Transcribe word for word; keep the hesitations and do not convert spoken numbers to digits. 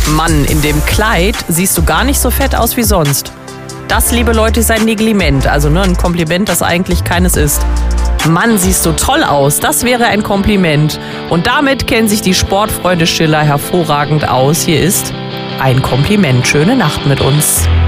Mann, in dem Kleid siehst du gar nicht so fett aus wie sonst. Das, liebe Leute, ist ein Negliment, also ne, ein Kompliment, das eigentlich keines ist. Mann, siehst du toll aus, das wäre ein Kompliment. Und damit kennen sich die Sportfreunde Schiller hervorragend aus. Hier ist ein Kompliment. Schöne Nacht mit uns.